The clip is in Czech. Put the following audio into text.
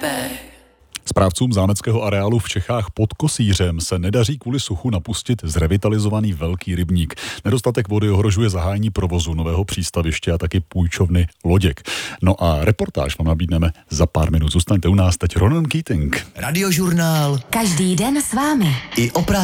Správcům zámeckého areálu v Čechách pod Kosířem se nedaří kvůli suchu napustit zrevitalizovaný velký rybník. Nedostatek vody ohrožuje zahájení provozu nového přístaviště a taky půjčovny Loděk. No a reportáž vám nabídneme za pár minut. Zůstaňte u nás, teď Ronan Keating. Radiožurnál. Každý den s vámi. I o